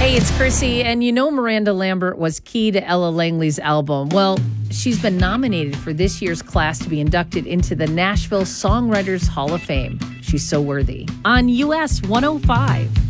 Hey, it's Chrissy, and you know Miranda Lambert was key to Ella Langley's album. Well, she's been nominated for this year's class to be inducted into the Nashville Songwriters Hall of Fame. She's so worthy. On US 105.